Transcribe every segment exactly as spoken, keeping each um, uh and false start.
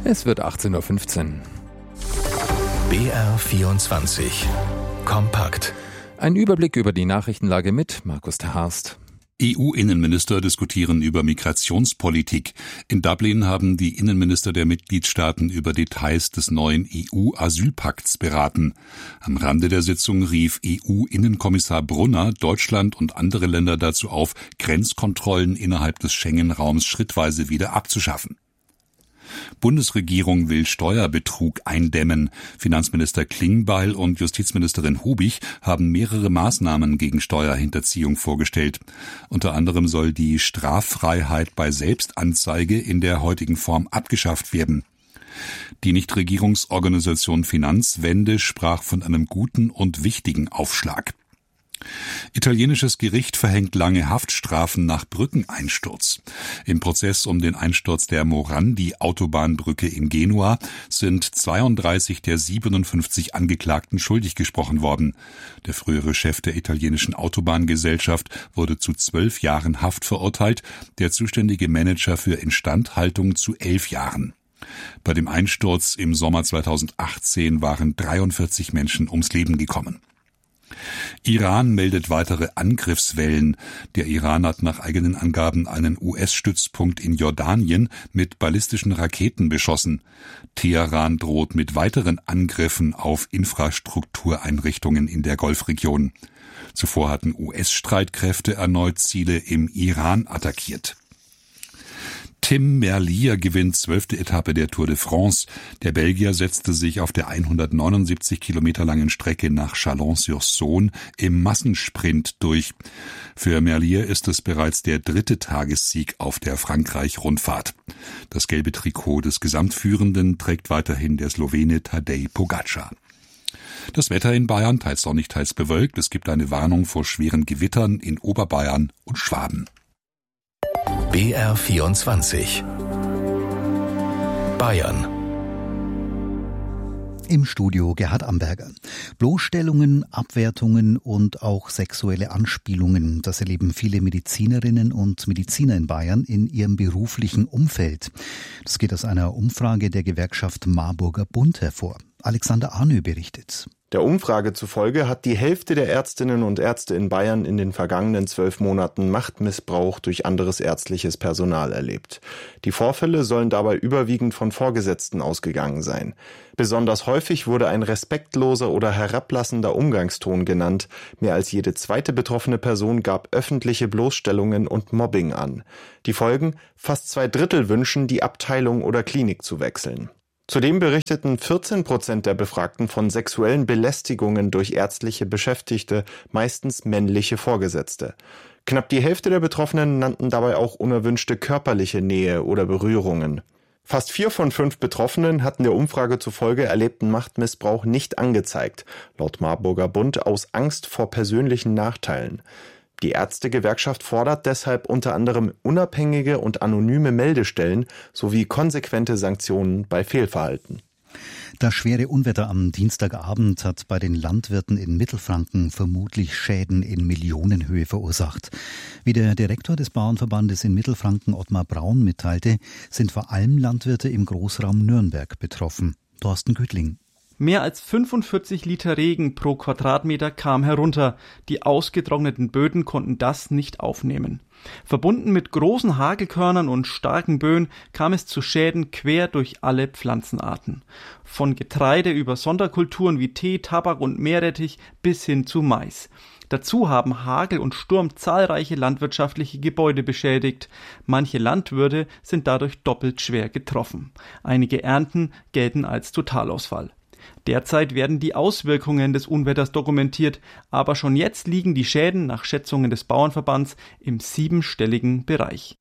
Es wird achtzehn Uhr fünfzehn. B R vierundzwanzig. Kompakt. Ein Überblick über die Nachrichtenlage mit Markus Terhorst. E U-Innenminister diskutieren über Migrationspolitik. In Dublin haben die Innenminister der Mitgliedstaaten über Details des neuen E U-Asylpakts beraten. Am Rande der Sitzung rief E U-Innenkommissar Brunner Deutschland und andere Länder dazu auf, Grenzkontrollen innerhalb des Schengen-Raums schrittweise wieder abzuschaffen. Bundesregierung will Steuerbetrug eindämmen. Finanzminister Klingbeil und Justizministerin Hubig haben mehrere Maßnahmen gegen Steuerhinterziehung vorgestellt. Unter anderem soll die Straffreiheit bei Selbstanzeige in der heutigen Form abgeschafft werden. Die Nichtregierungsorganisation Finanzwende sprach von einem guten und wichtigen Aufschlag. Italienisches Gericht verhängt lange Haftstrafen nach Brückeneinsturz. Im Prozess um den Einsturz der Morandi-Autobahnbrücke in Genua sind zweiunddreißig der siebenundfünfzig Angeklagten schuldig gesprochen worden. Der frühere Chef der italienischen Autobahngesellschaft wurde zu zwölf Jahren Haft verurteilt, der zuständige Manager für Instandhaltung zu elf Jahren. Bei dem Einsturz im Sommer zweitausendachtzehn waren dreiundvierzig Menschen ums Leben gekommen. Iran meldet weitere Angriffswellen. Der Iran hat nach eigenen Angaben einen U S-Stützpunkt in Jordanien mit ballistischen Raketen beschossen. Teheran droht mit weiteren Angriffen auf Infrastruktureinrichtungen in der Golfregion. Zuvor hatten U S-Streitkräfte erneut Ziele im Iran attackiert. Tim Merlier gewinnt zwölfte Etappe der Tour de France. Der Belgier setzte sich auf der hundertneunundsiebzig Kilometer langen Strecke nach Chalon-sur-Saône im Massensprint durch. Für Merlier ist es bereits der dritte Tagessieg auf der Frankreich-Rundfahrt. Das gelbe Trikot des Gesamtführenden trägt weiterhin der Slowene Tadej Pogačar. Das Wetter in Bayern teils sonnig, teils bewölkt. Es gibt eine Warnung vor schweren Gewittern in Oberbayern und Schwaben. B R vierundzwanzig. Bayern. Im Studio Gerhard Amberger. Bloßstellungen, Abwertungen und auch sexuelle Anspielungen, das erleben viele Medizinerinnen und Mediziner in Bayern in ihrem beruflichen Umfeld. Das geht aus einer Umfrage der Gewerkschaft Marburger Bund hervor. Alexander Arnö berichtet. Der Umfrage zufolge hat die Hälfte der Ärztinnen und Ärzte in Bayern in den vergangenen zwölf Monaten Machtmissbrauch durch anderes ärztliches Personal erlebt. Die Vorfälle sollen dabei überwiegend von Vorgesetzten ausgegangen sein. Besonders häufig wurde ein respektloser oder herablassender Umgangston genannt. Mehr als jede zweite betroffene Person gab öffentliche Bloßstellungen und Mobbing an. Die Folgen? Fast zwei Drittel wünschen, die Abteilung oder Klinik zu wechseln. Zudem berichteten vierzehn Prozent der Befragten von sexuellen Belästigungen durch ärztliche Beschäftigte, meistens männliche Vorgesetzte. Knapp die Hälfte der Betroffenen nannten dabei auch unerwünschte körperliche Nähe oder Berührungen. Fast vier von fünf Betroffenen hatten der Umfrage zufolge erlebten Machtmissbrauch nicht angezeigt, laut Marburger Bund aus Angst vor persönlichen Nachteilen. Die Ärztegewerkschaft fordert deshalb unter anderem unabhängige und anonyme Meldestellen sowie konsequente Sanktionen bei Fehlverhalten. Das schwere Unwetter am Dienstagabend hat bei den Landwirten in Mittelfranken vermutlich Schäden in Millionenhöhe verursacht. Wie der Direktor des Bauernverbandes in Mittelfranken, Ottmar Braun, mitteilte, sind vor allem Landwirte im Großraum Nürnberg betroffen. Thorsten Güttling. Mehr als fünfundvierzig Liter Regen pro Quadratmeter kam herunter. Die ausgetrockneten Böden konnten das nicht aufnehmen. Verbunden mit großen Hagelkörnern und starken Böen kam es zu Schäden quer durch alle Pflanzenarten. Von Getreide über Sonderkulturen wie Tee, Tabak und Meerrettich bis hin zu Mais. Dazu haben Hagel und Sturm zahlreiche landwirtschaftliche Gebäude beschädigt. Manche Landwirte sind dadurch doppelt schwer getroffen. Einige Ernten gelten als Totalausfall. Derzeit werden die Auswirkungen des Unwetters dokumentiert, aber schon jetzt liegen die Schäden nach Schätzungen des Bauernverbands im siebenstelligen Bereich.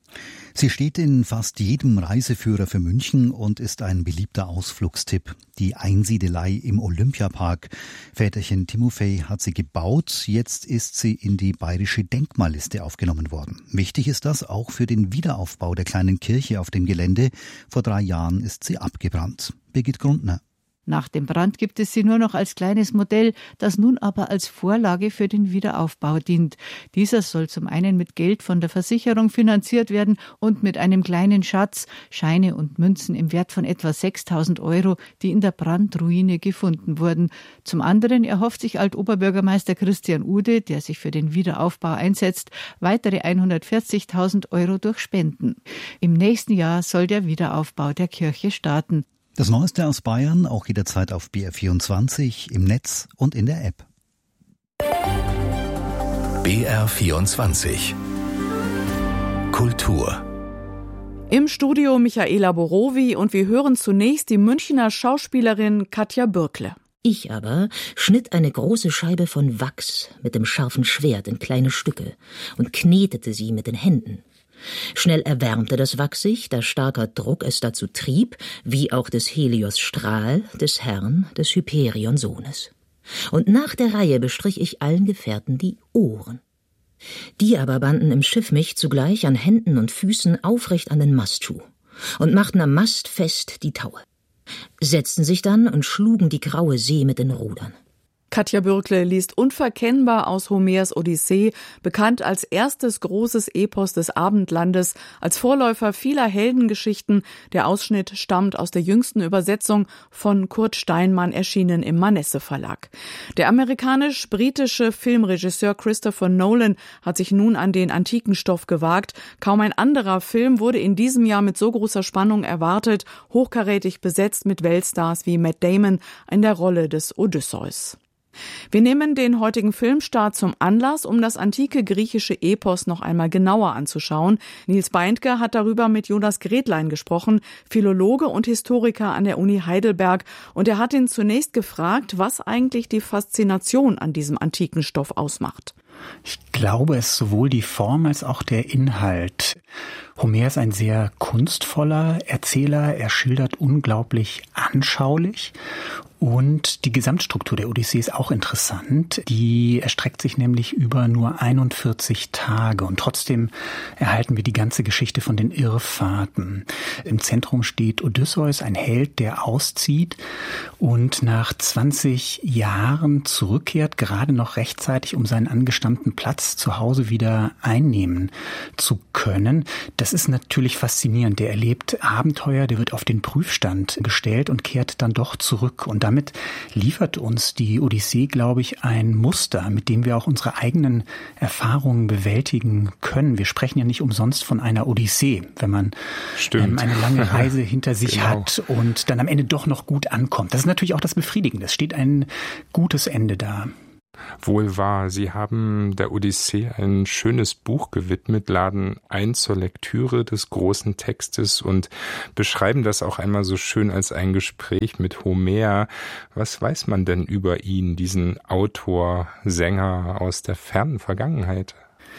Sie steht in fast jedem Reiseführer für München und ist ein beliebter Ausflugstipp. Die Einsiedelei im Olympiapark. Väterchen Timofej hat sie gebaut, jetzt ist sie in die bayerische Denkmalliste aufgenommen worden. Wichtig ist das auch für den Wiederaufbau der kleinen Kirche auf dem Gelände. Vor drei Jahren ist sie abgebrannt. Birgit Grundner. Nach dem Brand gibt es sie nur noch als kleines Modell, das nun aber als Vorlage für den Wiederaufbau dient. Dieser soll zum einen mit Geld von der Versicherung finanziert werden und mit einem kleinen Schatz, Scheine und Münzen im Wert von etwa sechstausend Euro, die in der Brandruine gefunden wurden. Zum anderen erhofft sich Alt-Oberbürgermeister Christian Ude, der sich für den Wiederaufbau einsetzt, weitere hundertvierzigtausend Euro durch Spenden. Im nächsten Jahr soll der Wiederaufbau der Kirche starten. Das Neueste aus Bayern auch jederzeit auf B R vierundzwanzig, im Netz und in der App. B R vierundzwanzig Kultur. Im Studio Michaela Borowi und wir hören zunächst die Münchner Schauspielerin Katja Bürkle. Ich aber schnitt eine große Scheibe von Wachs mit dem scharfen Schwert in kleine Stücke und knetete sie mit den Händen. Schnell erwärmte das Wachs sich, da starker Druck es dazu trieb, wie auch des Helios Strahl, des Herrn, des Hyperion-Sohnes. Und nach der Reihe bestrich ich allen Gefährten die Ohren. Die aber banden im Schiff mich zugleich an Händen und Füßen aufrecht an den Mastschuh und machten am Mast fest die Taue, setzten sich dann und schlugen die graue See mit den Rudern. Katja Bürkle liest unverkennbar aus Homers Odyssee, bekannt als erstes großes Epos des Abendlandes, als Vorläufer vieler Heldengeschichten. Der Ausschnitt stammt aus der jüngsten Übersetzung von Kurt Steinmann, erschienen im Manesse Verlag. Der amerikanisch-britische Filmregisseur Christopher Nolan hat sich nun an den antiken Stoff gewagt. Kaum ein anderer Film wurde in diesem Jahr mit so großer Spannung erwartet, hochkarätig besetzt mit Weltstars wie Matt Damon in der Rolle des Odysseus. Wir nehmen den heutigen Filmstart zum Anlass, um das antike griechische Epos noch einmal genauer anzuschauen. Nils Beindke hat darüber mit Jonas Gretlein gesprochen, Philologe und Historiker an der Uni Heidelberg. Und er hat ihn zunächst gefragt, was eigentlich die Faszination an diesem antiken Stoff ausmacht. Ich glaube, es ist sowohl die Form als auch der Inhalt. Homer ist ein sehr kunstvoller Erzähler. Er schildert unglaublich anschaulich. Und die Gesamtstruktur der Odyssee ist auch interessant. Die erstreckt sich nämlich über nur einundvierzig Tage. Und trotzdem erhalten wir die ganze Geschichte von den Irrfahrten. Im Zentrum steht Odysseus, ein Held, der auszieht und nach zwanzig Jahren zurückkehrt, gerade noch rechtzeitig, um seinen angestammten Platz zu Hause wieder einnehmen zu können. Das ist natürlich faszinierend. Der erlebt Abenteuer, der wird auf den Prüfstand gestellt und kehrt dann doch zurück. Und damit liefert uns die Odyssee, glaube ich, ein Muster, mit dem wir auch unsere eigenen Erfahrungen bewältigen können. Wir sprechen ja nicht umsonst von einer Odyssee, wenn man ähm, eine lange Reise hinter sich genau. hat und dann am Ende doch noch gut ankommt. Das ist natürlich auch das Befriedigende. Es steht ein gutes Ende da. Wohl wahr. Sie haben der Odyssee ein schönes Buch gewidmet, laden ein zur Lektüre des großen Textes und beschreiben das auch einmal so schön als ein Gespräch mit Homer. Was weiß man denn über ihn, diesen Autor, Sänger aus der fernen Vergangenheit?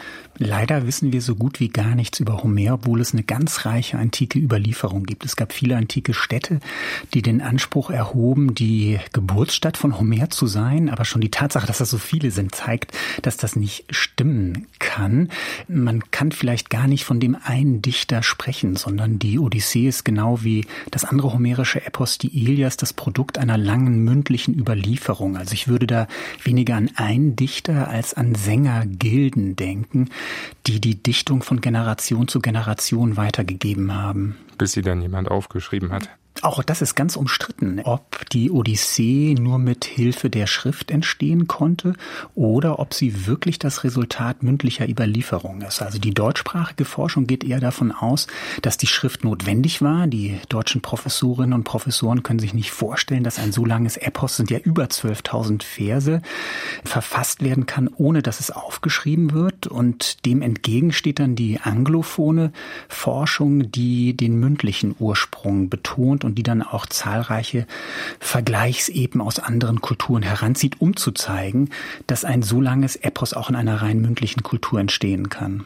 Leider wissen wir so gut wie gar nichts über Homer, obwohl es eine ganz reiche antike Überlieferung gibt. Es gab viele antike Städte, die den Anspruch erhoben, die Geburtsstadt von Homer zu sein. Aber schon die Tatsache, dass das so viele sind, zeigt, dass das nicht stimmen kann. Man kann vielleicht gar nicht von dem einen Dichter sprechen, sondern die Odyssee ist genau wie das andere homerische Epos, die Ilias, das Produkt einer langen mündlichen Überlieferung. Also ich würde da weniger an einen Dichter als an Sängergilden denken, die die Dichtung von Generation zu Generation weitergegeben haben. Bis sie dann jemand aufgeschrieben hat. Auch das ist ganz umstritten, ob die Odyssee nur mit Hilfe der Schrift entstehen konnte oder ob sie wirklich das Resultat mündlicher Überlieferung ist. Also die deutschsprachige Forschung geht eher davon aus, dass die Schrift notwendig war. Die deutschen Professorinnen und Professoren können sich nicht vorstellen, dass ein so langes Epos, sind ja über zwölftausend Verse, verfasst werden kann, ohne dass es aufgeschrieben wird. Und dem entgegen steht dann die anglophone Forschung, die den mündlichen Ursprung betont und die dann auch zahlreiche Vergleichseben aus anderen Kulturen heranzieht, um zu zeigen, dass ein so langes Epos auch in einer rein mündlichen Kultur entstehen kann.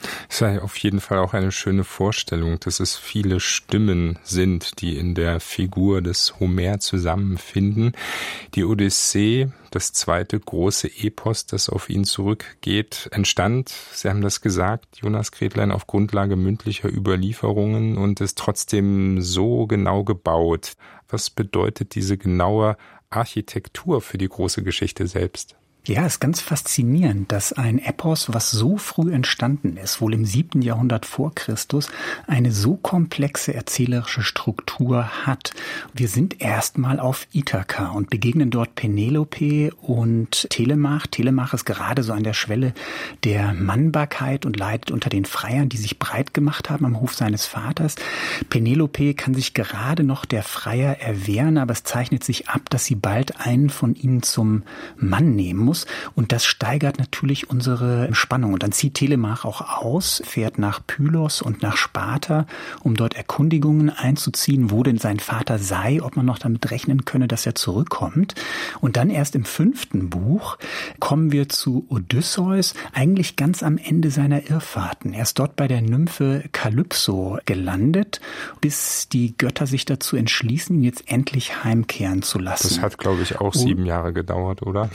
Es sei auf jeden Fall auch eine schöne Vorstellung, dass es viele Stimmen sind, die in der Figur des Homer zusammenfinden. Die Odyssee, das zweite große Epos, das auf ihn zurückgeht, entstand, Sie haben das gesagt, Jonas Gretlein, auf Grundlage mündlicher Überlieferungen und ist trotzdem so genau gebaut. Was bedeutet diese genaue Architektur für die große Geschichte selbst? Ja, ist ganz faszinierend, dass ein Epos, was so früh entstanden ist, wohl im siebten Jahrhundert vor Christus, eine so komplexe erzählerische Struktur hat. Wir sind erstmal auf Ithaka und begegnen dort Penelope und Telemach. Telemach ist gerade so an der Schwelle der Mannbarkeit und leidet unter den Freiern, die sich breit gemacht haben am Hof seines Vaters. Penelope kann sich gerade noch der Freier erwehren, aber es zeichnet sich ab, dass sie bald einen von ihnen zum Mann nehmen muss. Und das steigert natürlich unsere Spannung. Und dann zieht Telemach auch aus, fährt nach Pylos und nach Sparta, um dort Erkundigungen einzuziehen, wo denn sein Vater sei, ob man noch damit rechnen könne, dass er zurückkommt. Und dann erst im fünften Buch kommen wir zu Odysseus, eigentlich ganz am Ende seiner Irrfahrten. Er ist dort bei der Nymphe Kalypso gelandet, bis die Götter sich dazu entschließen, ihn jetzt endlich heimkehren zu lassen. Das hat, glaube ich, auch sieben oh. Jahre gedauert, oder?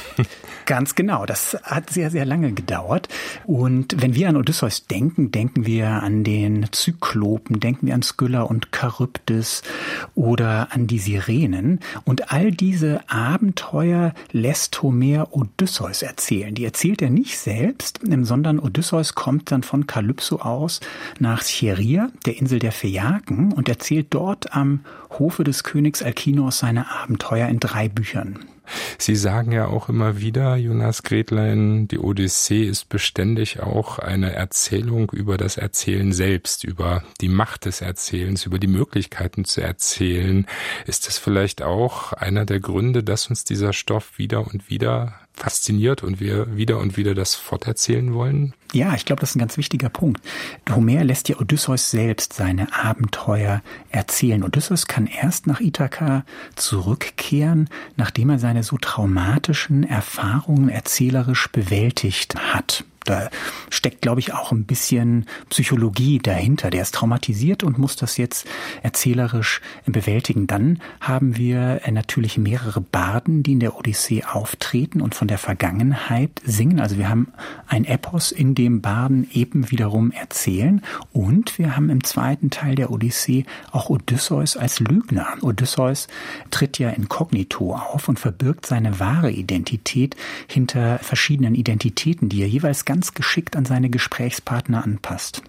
Ganz genau, das hat sehr, sehr lange gedauert. Und wenn wir an Odysseus denken, denken wir an den Zyklopen, denken wir an Skylla und Charybdis oder an die Sirenen. Und all diese Abenteuer lässt Homer Odysseus erzählen. Die erzählt er nicht selbst, sondern Odysseus kommt dann von Kalypso aus nach Scheria, der Insel der Phäaken, und erzählt dort am Hofe des Königs Alkinos seine Abenteuer in drei Büchern. Sie sagen ja auch immer wieder, Jonas Gretlein, die Odyssee ist beständig auch eine Erzählung über das Erzählen selbst, über die Macht des Erzählens, über die Möglichkeiten zu erzählen. Ist das vielleicht auch einer der Gründe, dass uns dieser Stoff wieder und wieder fasziniert und wir wieder und wieder das forterzählen wollen? Ja, ich glaube, das ist ein ganz wichtiger Punkt. Homer lässt ja Odysseus selbst seine Abenteuer erzählen. Odysseus kann erst nach Ithaka zurückkehren, nachdem er seine so traumatischen Erfahrungen erzählerisch bewältigt hat. Da steckt, glaube ich, auch ein bisschen Psychologie dahinter. Der ist traumatisiert und muss das jetzt erzählerisch bewältigen. Dann haben wir natürlich mehrere Barden, die in der Odyssee auftreten und von der Vergangenheit singen. Also wir haben ein Epos, in dem Barden eben wiederum erzählen. Und wir haben im zweiten Teil der Odyssee auch Odysseus als Lügner. Odysseus tritt ja inkognito auf und verbirgt seine wahre Identität hinter verschiedenen Identitäten, die er jeweils ganz ganz geschickt an seine Gesprächspartner anpasst.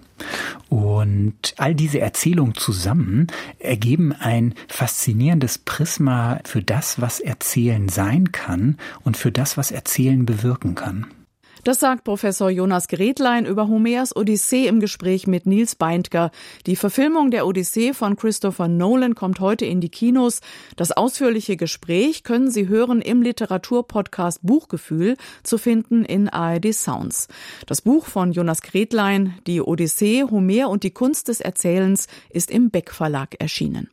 Und all diese Erzählungen zusammen ergeben ein faszinierendes Prisma für das, was Erzählen sein kann und für das, was Erzählen bewirken kann. Das sagt Professor Jonas Gretlein über Homers Odyssee im Gespräch mit Nils Beindker. Die Verfilmung der Odyssee von Christopher Nolan kommt heute in die Kinos. Das ausführliche Gespräch können Sie hören im Literaturpodcast Buchgefühl, zu finden in A R D Sounds. Das Buch von Jonas Gretlein, die Odyssee, Homer und die Kunst des Erzählens, ist im Beck Verlag erschienen.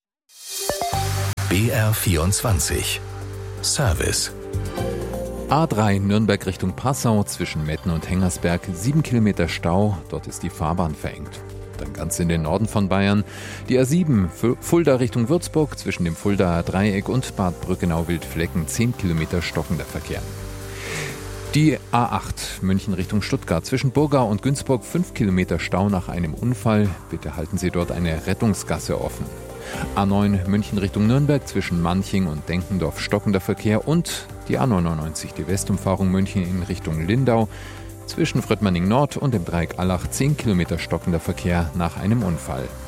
B R vierundzwanzig Service. A drei Nürnberg Richtung Passau zwischen Metten und Hengersberg, sieben Kilometer Stau, dort ist die Fahrbahn verengt. Dann ganz in den Norden von Bayern, die A sieben Fulda Richtung Würzburg zwischen dem Fuldaer Dreieck und Bad Brückenau-Wildflecken, zehn Kilometer stockender Verkehr. Die A acht München Richtung Stuttgart zwischen Burgau und Günzburg, fünf Kilometer Stau nach einem Unfall, bitte halten Sie dort eine Rettungsgasse offen. A neun München Richtung Nürnberg zwischen Manching und Denkendorf stockender Verkehr und die A neunundneunzig, die Westumfahrung München in Richtung Lindau zwischen Fröttmanning Nord und dem Dreieck Allach, zehn Kilometer stockender Verkehr nach einem Unfall.